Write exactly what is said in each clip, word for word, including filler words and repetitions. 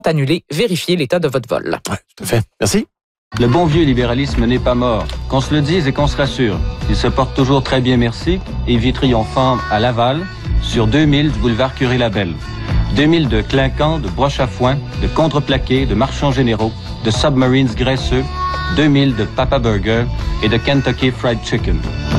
annuler, vérifier l'état de votre vol. Oui, tout à fait. Merci. Le bon vieux libéralisme n'est pas mort. Qu'on se le dise et qu'on se rassure. Il se porte toujours très bien, merci, et vit triomphant à Laval, sur deux mille du boulevard Curie-Labelle. deux mille de clinquants, de broches à foin, de contreplaqués, de marchands généraux, de submarines graisseux, deux mille de Papa Burger et de Kentucky Fried Chicken.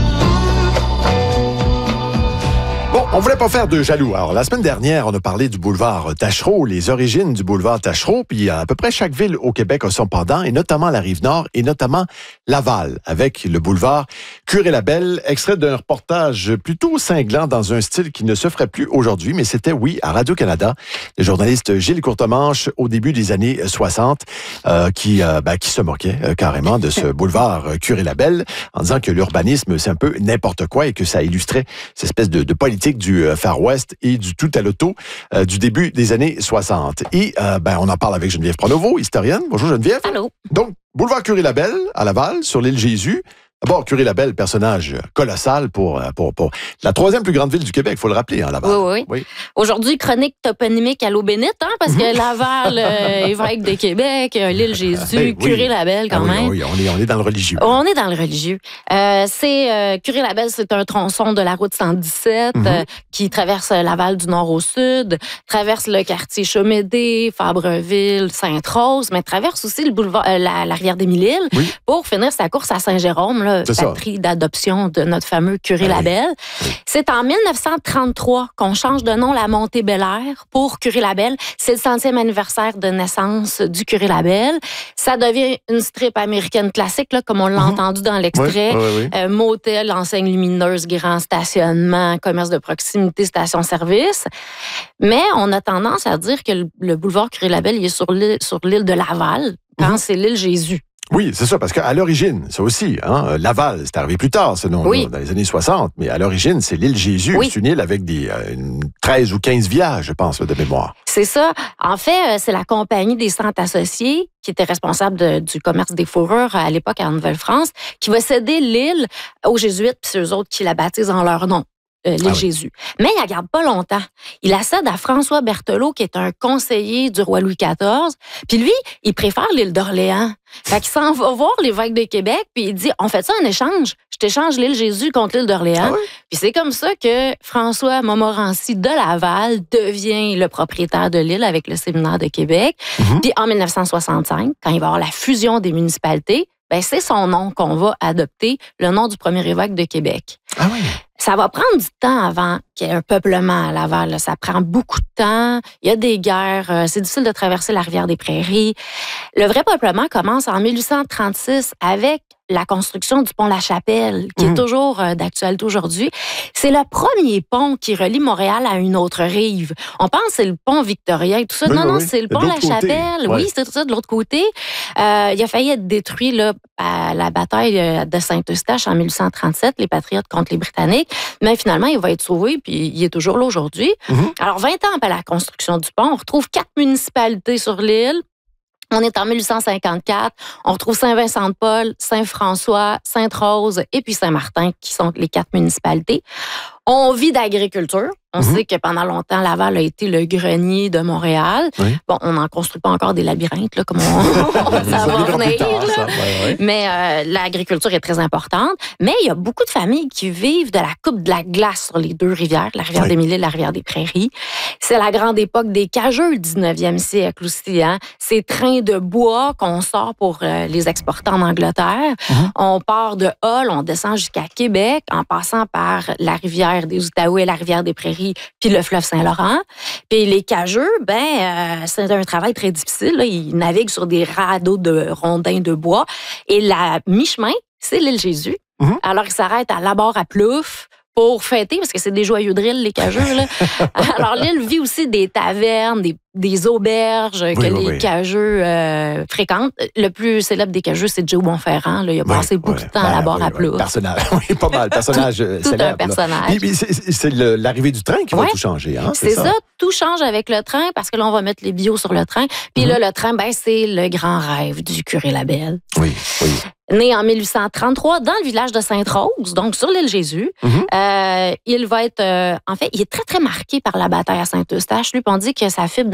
Bon, on voulait pas faire de jaloux. Alors, la semaine dernière, on a parlé du boulevard Taschereau, les origines du boulevard Taschereau, puis à peu près chaque ville au Québec a son pendant, et notamment la Rive-Nord, et notamment Laval, avec le boulevard Curie-Labelle, extrait d'un reportage plutôt cinglant dans un style qui ne se ferait plus aujourd'hui, mais c'était, oui, à Radio-Canada, le journaliste Gilles Courtemanche, au début des années soixante, euh, qui, euh, ben, qui se moquait euh, carrément de ce boulevard Curie-Labelle, en disant que l'urbanisme, c'est un peu n'importe quoi et que ça illustrait cette espèce de, de politique du Far West et du tout à l'auto euh, du début des années soixante. Et euh, ben, on en parle avec Geneviève Pronovo, historienne. Bonjour Geneviève. Allô. Donc, boulevard Curie-Labelle, à Laval, sur l'île Jésus. D'abord, Curie-Labelle, personnage colossal pour, pour, pour la troisième plus grande ville du Québec, il faut le rappeler, hein, Laval. Oui, oui. oui. Aujourd'hui, chronique toponymique à l'eau bénite, hein, parce que Laval, euh, évêque de Québec, euh, l'île Jésus, ben, oui. Curie-Labelle quand ah, même. Oui, oui, on est, on est dans le religieux. On est dans le religieux. Euh, c'est euh, Curie-Labelle, c'est un tronçon de la route cent dix-sept mm-hmm. euh, qui traverse Laval du nord au sud, traverse le quartier Chomédé, Fabreville, Sainte-Rose, mais traverse aussi le boulevard, euh, la, la rivière des Mille-Îles oui. pour finir sa course à Saint-Jérôme, là, patrie d'adoption de notre fameux Curie-Labelle. Oui. Oui. C'est en mille neuf cent trente-trois qu'on change de nom la Montée-Belair pour Curie-Labelle. C'est le centième anniversaire de naissance du Curie-Labelle. Ça devient une strip américaine classique, là, comme on l'a mm-hmm. entendu dans l'extrait. Oui, oui, oui. Euh, motel, enseigne lumineuse, grand stationnement, commerce de proximité, station-service. Mais on a tendance à dire que le, le boulevard Curie-Labelle il est sur l'île, sur l'île de Laval, quand mm-hmm. c'est l'île Jésus. Oui, c'est ça, parce qu'à l'origine, ça aussi, hein, Laval, c'est arrivé plus tard, ce nom, oui. dans les années soixante, mais à l'origine, c'est l'île Jésus. Oui. C'est une île avec des euh, treize ou quinze villages, je pense, là, de mémoire. C'est ça. En fait, c'est la Compagnie des Centres Associés qui était responsable de, du commerce des fourrures à l'époque en Nouvelle-France, qui va céder l'île aux Jésuites, puis c'est eux autres qui la baptisent en leur nom. Euh, l'île ah oui. Jésus. Mais il ne la garde pas longtemps. Il la cède à François Berthelot, qui est un conseiller du roi Louis quatorze. Puis lui, il préfère l'île d'Orléans. Fait qu'il s'en va voir l'évêque de Québec, puis il dit, on fait ça en échange. Je t'échange l'île Jésus contre l'île d'Orléans. Ah oui? Puis c'est comme ça que François Montmorency de Laval devient le propriétaire de l'île avec le séminaire de Québec. Mm-hmm. Puis en mille neuf cent soixante-cinq, quand il va y avoir la fusion des municipalités, ben c'est son nom qu'on va adopter, le nom du premier évêque de Québec. Ah oui? Ça va prendre du temps avant qu'il y ait un peuplement à Laval. Là. Ça prend beaucoup de temps. Il y a des guerres. C'est difficile de traverser la rivière des Prairies. Le vrai peuplement commence en mille huit cent trente-six avec la construction du pont La Chapelle, qui mmh. est toujours euh, d'actualité aujourd'hui. C'est le premier pont qui relie Montréal à une autre rive. On pense que c'est le pont Victoria et tout ça. Oui, non, oui, non, oui. c'est le pont La Chapelle. Ouais. Oui, c'est tout ça de l'autre côté. Euh, il a failli être détruit là, à la bataille de Saint-Eustache en mille huit cent trente-sept, les Patriotes contre les Britanniques. Mais finalement, il va être sauvé, puis il est toujours là aujourd'hui. Mmh. Alors, vingt ans après la construction du pont, on retrouve quatre municipalités sur l'île. On est en mille huit cent cinquante-quatre. On retrouve Saint-Vincent-de-Paul, Saint-François, Sainte-Rose et puis Saint-Martin, qui sont les quatre municipalités. On vit d'agriculture. On mm-hmm. sait que pendant longtemps, Laval a été le grenier de Montréal. Oui. Bon, on n'en construit pas encore des labyrinthes, là, comme on, on ça va venir. Tard, ça. Ouais, ouais. Mais euh, l'agriculture est très importante. Mais il y a beaucoup de familles qui vivent de la coupe de la glace sur les deux rivières, la rivière oui. des Mille-Îles et la rivière des Prairies. C'est la grande époque des cageux, le dix-neuvième siècle aussi. Hein? Ces trains de bois qu'on sort pour euh, les exporter en Angleterre. Mm-hmm. On part de Hull, on descend jusqu'à Québec, en passant par la rivière des Outaouais, la rivière des Prairies, puis le fleuve Saint-Laurent. Puis les cageux, ben euh, c'est un travail très difficile. Là. Ils naviguent sur des radeaux de rondins de bois. Et la mi-chemin, c'est l'île Jésus. Mm-hmm. Alors, ils s'arrêtent à Laborde à Plouffe pour fêter, parce que c'est des joyeux drills, les cageux. Là. Alors, l'île vit aussi des tavernes, des, des auberges oui, que oui, les oui. cageux euh, fréquentent. Le plus célèbre des cageux, c'est Joe Bonferrand. Là. Il a oui, passé beaucoup oui, de temps ben, à Laborde oui, à Plouffe. Oui, personnage, oui, pas mal. Personnage tout, tout célèbre. Tout un personnage. Puis, c'est, c'est le, l'arrivée du train qui oui, va tout changer. Hein, c'est, c'est ça? ça, tout change avec le train, parce que là, on va mettre les bio sur le train. Puis mm-hmm. là, le train, ben, c'est le grand rêve du Curie-Labelle. Oui, oui. Né en mille huit cent trente-trois dans le village de Sainte-Rose, donc sur l'île Jésus. Mm-hmm. Euh, il va être... Euh, en fait, il est très, très marqué par la bataille à Saint-Eustache. Lui, on dit que sa fibre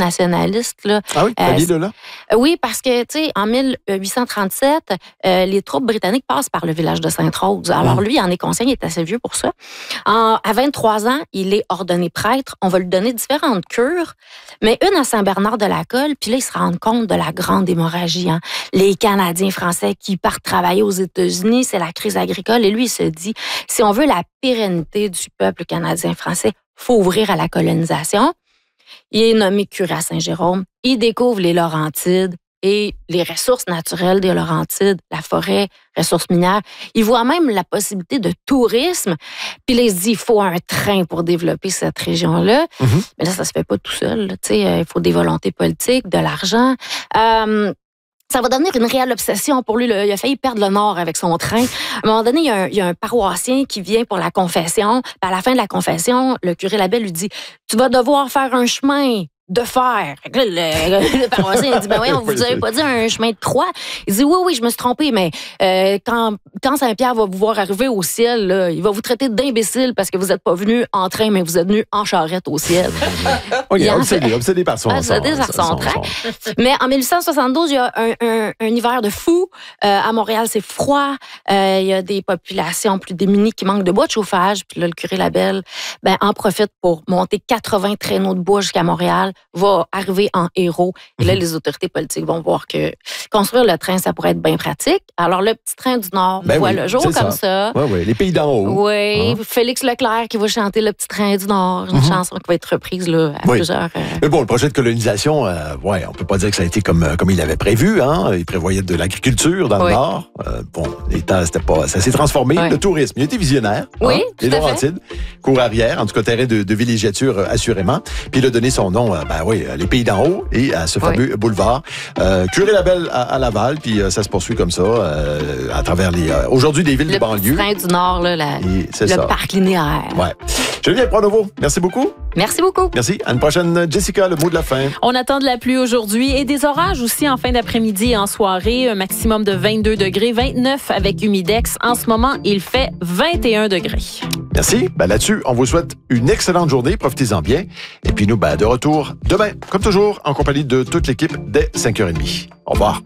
nationaliste. Là. Ah oui, t'as dit de là? Euh, oui, parce que, tu sais, en mille huit cent trente-sept, euh, les troupes britanniques passent par le village de Sainte-Rose. Alors mmh. lui, il en est conscient, il est assez vieux pour ça. En, à vingt-trois ans, il est ordonné prêtre. On va lui donner différentes cures, mais une à Saint-Bernard-de-la-Colle, puis là, il se rend compte de la grande hémorragie. Hein. Les Canadiens français qui partent travailler aux États-Unis, c'est la crise agricole, et lui, il se dit, si on veut la pérennité du peuple canadien-français, il faut ouvrir à la colonisation. Il est nommé curé à Saint-Jérôme. Il découvre les Laurentides et les ressources naturelles des Laurentides, la forêt, ressources minières. Il voit même la possibilité de tourisme. Puis là, il se dit, il faut un train pour développer cette région-là. Mm-hmm. Mais là, ça se fait pas tout seul. Tu sais, il faut des volontés politiques, de l'argent. Euh, Ça va devenir une réelle obsession pour lui. Là. Il a failli perdre le nord avec son train. À un moment donné, il y a un, il y a un paroissien qui vient pour la confession. Puis à la fin de la confession, le curé Labelle lui dit « Tu vas devoir faire un chemin de fer. » Là, le, le paroissien il dit « Ben voyons, vous avez pas dit un chemin de croix? » Il dit « Oui, oui, je me suis trompé, mais euh, quand, quand Saint-Pierre va vous voir arriver au ciel, là, il va vous traiter d'imbécile parce que vous n'êtes pas venu en train, mais vous êtes venu en charrette au ciel. » OK, obsédé, obsédé par son, obsédé son, par son, son train. Son. Mais en mille huit cent soixante-douze, il y a un, un, un hiver de fou. Euh, à Montréal, c'est froid. Euh, il y a des populations plus démunies qui manquent de bois de chauffage. Puis là, le curé Labelle ben, en profite pour monter quatre-vingts traîneaux de bois jusqu'à Montréal, va arriver en héros. Et là, les autorités politiques vont voir que construire le train, ça pourrait être bien pratique. Alors, le petit train du Nord ben voit oui, le jour comme ça. ça. Oui, oui, les pays d'en haut. Oui, hein? Félix Leclerc qui va chanter Le petit train du Nord, une mm-hmm. chanson qui va être reprise là, à oui. plusieurs... Euh... Mais bon, le projet de colonisation, euh, ouais, on peut pas dire que ça a été comme, comme il avait prévu. Hein? Il prévoyait de l'agriculture dans oui. le Nord. Euh, bon, l'État, c'était pas... Ça s'est transformé. Oui. Le tourisme, il était visionnaire. Oui, hein? tout Les Laurentides, cour arrière, en tout cas terrain de, de villégiature, euh, assurément. Puis il a donné son nom, euh, ben oui, les pays d'en haut et à ce fameux oui. boulevard. Euh, curé Labelle à, à Laval, puis euh, ça se poursuit comme ça euh, à travers les... Euh, aujourd'hui, des villes le de banlieue. Le train du Nord, là, la, le ça. parc linéaire. Ouais. Geneviève Pronovo, merci beaucoup. Merci beaucoup. Merci. À une prochaine, Jessica, le mot de la fin. On attend de la pluie aujourd'hui et des orages aussi en fin d'après-midi et en soirée. Un maximum de vingt-deux degrés, vingt-neuf avec humidex. En ce moment, il fait vingt et un degrés. Merci. Ben, là-dessus, on vous souhaite une excellente journée. Profitez-en bien. Et puis nous, ben, de retour demain, comme toujours, en compagnie de toute l'équipe dès cinq heures trente. Au revoir.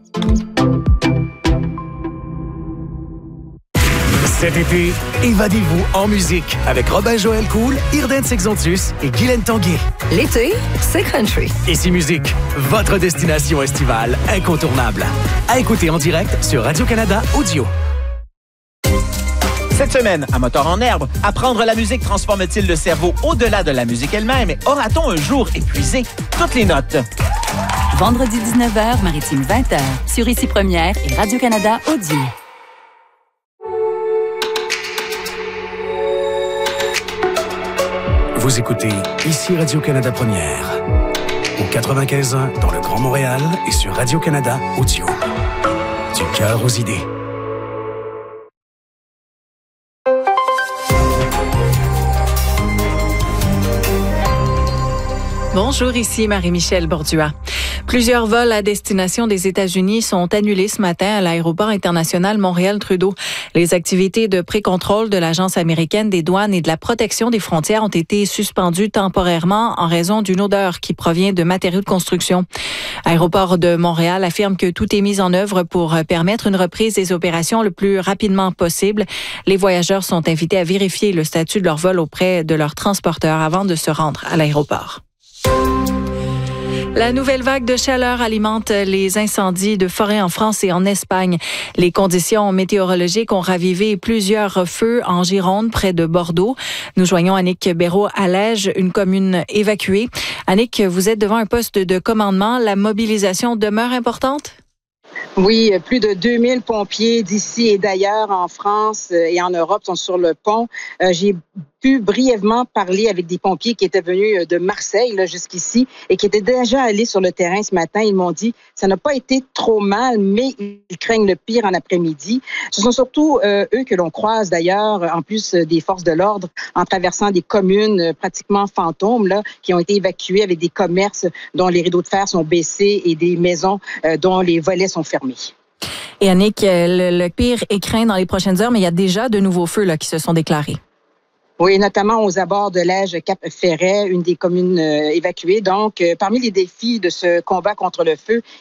Cet été, évadez-vous en musique avec Robin-Joël Cool, Irden Sexontus et Guylaine Tanguay. L'été, c'est country. Ici Musique, votre destination estivale incontournable. À écouter en direct sur Radio-Canada Audio. Cette semaine, à Moteur en herbe, apprendre la musique transforme-t-il le cerveau au-delà de la musique elle-même et aura-t-on un jour épuisé toutes les notes? Vendredi dix-neuf heures, Maritime vingt heures, sur Ici Première et Radio-Canada Audio. Vous écoutez Ici Radio-Canada Première, au quatre-vingt-quinze ans dans le Grand Montréal et sur Radio-Canada Audio. Du cœur aux idées. Bonjour, ici Marie-Michel Bordua. Plusieurs vols à destination des États-Unis sont annulés ce matin à l'aéroport international Montréal-Trudeau. Les activités de pré-contrôle de l'Agence américaine des douanes et de la protection des frontières ont été suspendues temporairement en raison d'une odeur qui provient de matériaux de construction. Aéroport de Montréal affirme que tout est mis en œuvre pour permettre une reprise des opérations le plus rapidement possible. Les voyageurs sont invités à vérifier le statut de leur vol auprès de leur transporteur avant de se rendre à l'aéroport. La nouvelle vague de chaleur alimente les incendies de forêt en France et en Espagne. Les conditions météorologiques ont ravivé plusieurs feux en Gironde, près de Bordeaux. Nous joignons Annick Béraud à Lège, une commune évacuée. Annick, vous êtes devant un poste de commandement. La mobilisation demeure importante? Oui, plus de deux mille pompiers d'ici et d'ailleurs en France et en Europe sont sur le pont. Euh, j'ai pu brièvement parler avec des pompiers qui étaient venus de Marseille là, jusqu'ici et qui étaient déjà allés sur le terrain ce matin. Ils m'ont dit ça n'a pas été trop mal, mais ils craignent le pire en après-midi. Ce sont surtout euh, eux que l'on croise d'ailleurs, en plus des forces de l'ordre, en traversant des communes euh, pratiquement fantômes là, qui ont été évacuées avec des commerces dont les rideaux de fer sont baissés et des maisons euh, dont les volets sont fermés. Et Annick, le, le pire est craint dans les prochaines heures, mais il y a déjà de nouveaux feux là, qui se sont déclarés. Oui, notamment aux abords de l'Ège Cap-Ferret, une des communes euh, évacuées. Donc, euh, parmi les défis de ce combat contre le feu,